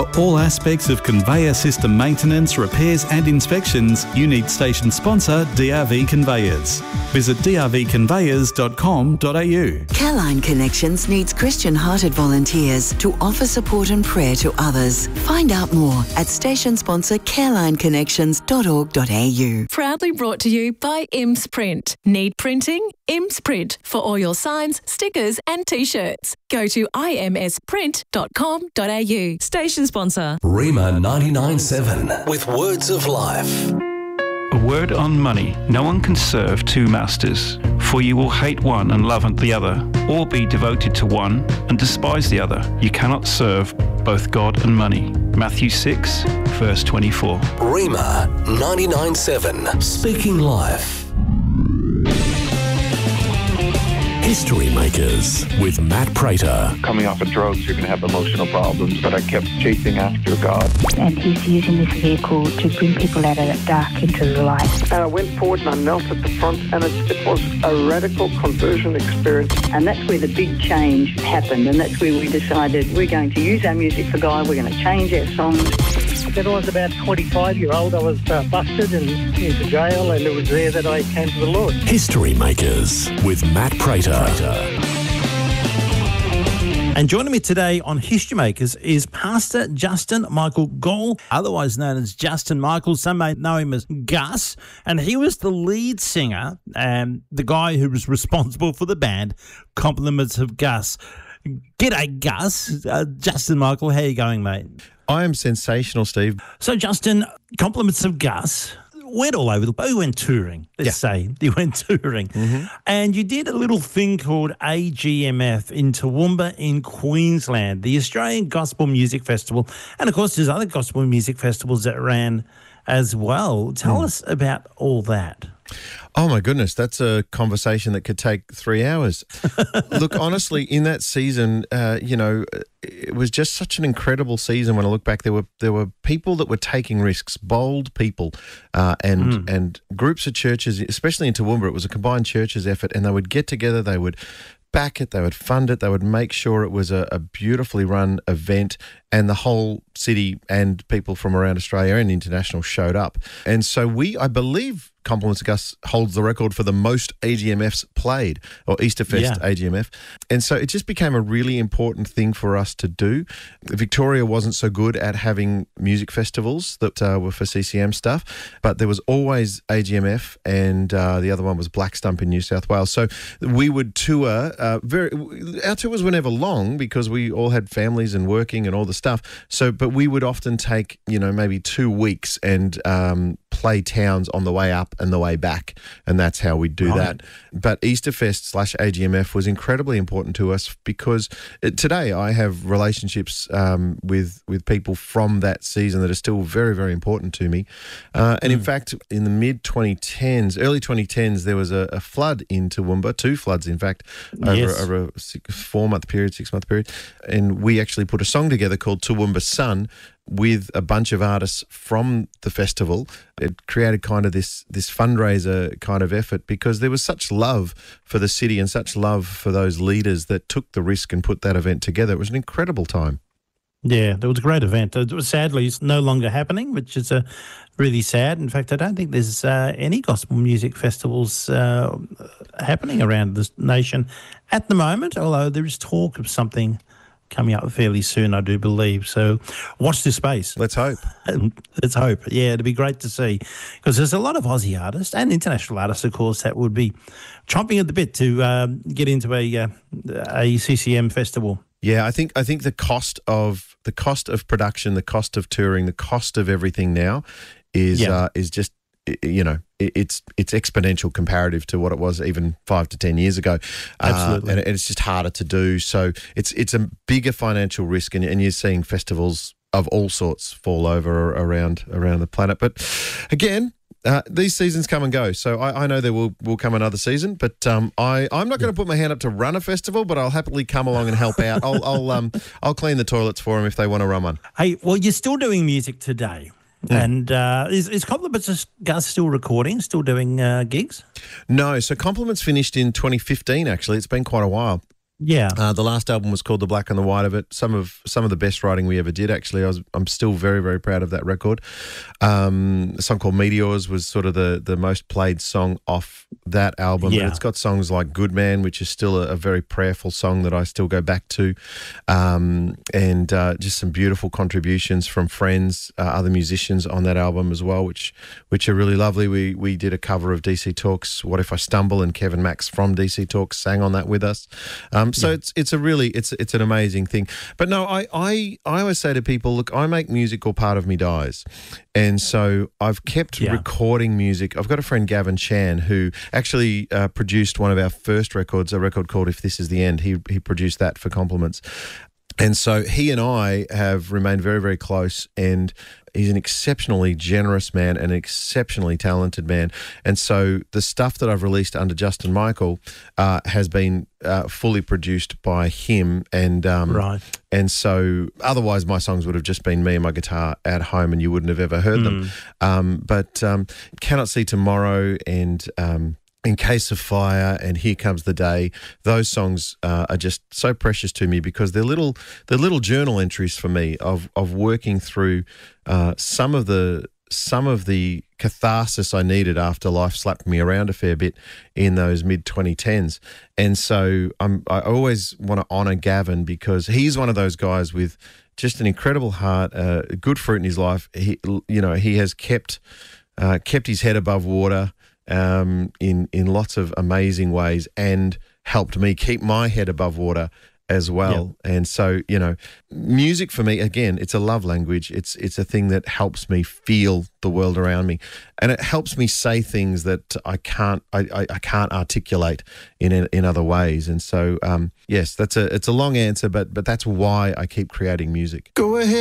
For all aspects of conveyor system maintenance, repairs and inspections, you need station sponsor DRV Conveyors. Visit drvconveyors.com.au. Careline Connections needs Christian-hearted volunteers to offer support and prayer to others. Find out more at station sponsor carelineconnections.org.au. Proudly brought to you by IMS Print. Need printing? IMS Print for all your signs, stickers and t-shirts. Go to imsprint.com.au. Station sponsor. Rima 99.7 with Words of Life. A word on money. No one can serve two masters, for you will hate one and love the other, or be devoted to one and despise the other. You cannot serve both God and money. Matthew 6, verse 24. Rima 99.7, speaking life. History Makers with Matt Prater. Coming off of drugs, you're going to have emotional problems, but I kept chasing after God. And he's using this vehicle to bring people out of that dark into the light. And I went forward and I knelt at the front, and it was a radical conversion experience. And that's where the big change happened, and that's where we decided we're going to use our music for God, we're going to change our songs. When I was about 25-year-old, I was busted and into jail, and it was there that I came to the Lord. History Makers with Matt Prater. And joining me today on History Makers is Pastor Justin Michael Gall, otherwise known as Justin Michael. Some may know him as Gus, and he was the lead singer and the guy who was responsible for the band Compliments of Gus. G'day, Gus. Justin Michael, how you going, mate? I am sensational, Steve. So, Justin, Compliments of Gus went all over the place. You went touring, let's say. You went touring. Mm-hmm. And you did a little thing called AGMF in Toowoomba in Queensland, the Australian Gospel Music Festival. And, of course, there's other gospel music festivals that ran as well. Tell us about all that. Oh, my goodness. That's a conversation that could take 3 hours. Look, honestly, in that season, it was just such an incredible season. When I look back, there were people that were taking risks, bold people, and groups of churches, especially in Toowoomba. It was a combined churches effort, and they would get together, they would back it, they would fund it, they would make sure it was a beautifully run event, and the whole city and people from around Australia and international showed up. And so I believe Compliments of Gus holds the record for the most AGMFs played, or Easterfest AGMF. And so it just became a really important thing for us to do. Victoria wasn't so good at having music festivals that were for CCM stuff, but there was always AGMF, and the other one was Black Stump in New South Wales. So we would tour. Our tours were never long because we all had families and working and all the stuff. But we would often take, maybe 2 weeks and play towns on the way up and the way back, and that's how we do that. But Easterfest/AGMF was incredibly important to us because today I have relationships with people from that season that are still very, very important to me. And in fact, in the mid-2010s, early 2010s, there was a flood in Toowoomba, 2 floods, in fact, over a 6-month period, and we actually put a song together called Toowoomba Sun with a bunch of artists from the festival. It created kind of this fundraiser kind of effort because there was such love for the city and such love for those leaders that took the risk and put that event together. It was an incredible time. Yeah, it was a great event. It was sadly it's no longer happening, which is really sad. In fact, I don't think there's any gospel music festivals happening around this nation at the moment, although there is talk of something coming up fairly soon, I do believe. So watch this space. Let's hope. Let's hope. Yeah, it'd be great to see because there's a lot of Aussie artists and international artists, of course, that would be chomping at the bit to get into a CCM festival. Yeah, I think the cost of production, the cost of touring, the cost of everything now is just, it's exponential comparative to what it was even 5 to 10 years ago. Absolutely. And it's just harder to do. So it's a bigger financial risk, and you're seeing festivals of all sorts fall over around the planet. But again, these seasons come and go. So I know there will come another season, but I'm not going to put my hand up to run a festival, but I'll happily come along and help out. I'll clean the toilets for them if they want to run one. Hey, well, you're still doing music today. And is Compliments of Gus still recording, still doing gigs? No, so Compliments finished in 2015, actually. It's been quite a while. Yeah. The last album was called The Black and the White of It. Some of the best writing we ever did, actually. I'm still very, very proud of that record. A song called Meteors was sort of the most played song off that album. Yeah. And it's got songs like Good Man, which is still a very prayerful song that I still go back to. And just some beautiful contributions from friends, other musicians on that album as well, which are really lovely. We did a cover of DC Talks, What If I Stumble, and Kevin Max from DC Talks sang on that with us. So it's an amazing thing. But no, I always say to people, look, I make music or part of me dies. And so I've kept recording music. I've got a friend, Gavin Chan, who actually produced one of our first records, a record called If This Is the End. He produced that for Compliments. And so he and I have remained very, very close, and he's an exceptionally generous man and an exceptionally talented man. And so the stuff that I've released under Justin Michael has been fully produced by him. And right. And so otherwise my songs would have just been me and my guitar at home and you wouldn't have ever heard them. But Cannot See Tomorrow and In Case of Fire and Here Comes the Day, those songs are just so precious to me because they're little journal entries for me of working through some of the catharsis I needed after life slapped me around a fair bit in those mid-2010s. And so I always want to honour Gavin because he's one of those guys with just an incredible heart, good fruit in his life. He has kept his head above water in lots of amazing ways and helped me keep my head above water as well. Yep. And so, music for me, again, it's a love language. It's a thing that helps me feel the world around me, and it helps me say things that I can't articulate in other ways. And so, yes, it's a long answer, but that's why I keep creating music. Go ahead.